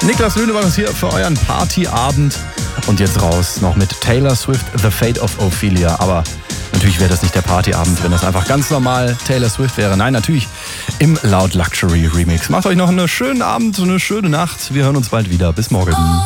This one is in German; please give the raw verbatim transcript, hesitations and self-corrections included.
Niklas Löhne war das hier für euren Partyabend. Und jetzt raus noch mit Taylor Swift, The Fate of Ophelia. Aber natürlich wäre das nicht der Partyabend, wenn das einfach ganz normal Taylor Swift wäre. Nein, natürlich im Loud Luxury Remix. Macht euch noch einen schönen Abend, eine schöne Nacht. Wir hören uns bald wieder. Bis morgen.